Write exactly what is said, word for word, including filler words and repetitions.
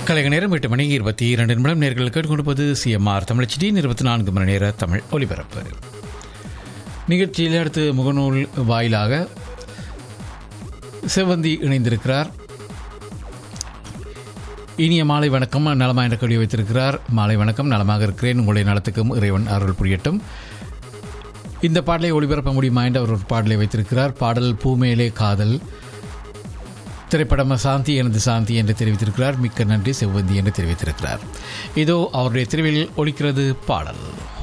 கலைக நேரம் எட்டு மணி இருபத்தி இரண்டு நிமிடம் நேர்கள் கேட்டுக்கொண்டிருப்பது சிஎம்ஆர் தமிழச்சி இருபத்தி நான்கு மணி நேர தமிழ் ஒலிபரப்பு நிகழ்ச்சியில் அடுத்து முகநூல் வாயிலாக செவ்வந்தி இணைந்திருக்கிறார். இனிய மாலை வணக்கம், நலமாக என்ற கல்வி வைத்திருக்கிறார். மாலை வணக்கம், நலமாக இருக்கிறேன், உங்களுடைய நலத்துக்கும் இறைவன் அருள் புரியட்டும். இந்த பாடலை ஒளிபரப்ப முடியுமா என்று அவர் ஒரு பாடலை வைத்திருக்கிறார். பாடல் பூமேலே காதல் திரைப்படம் சாந்தி எனது சாந்தி என்று தெரிவித்திருக்கிறார். மிக்க நன்றி செவ்வந்தி என்று தெரிவித்திருக்கிறார். இதோ அவருடைய தெருவில் ஒலிக்கிறது பாடல்.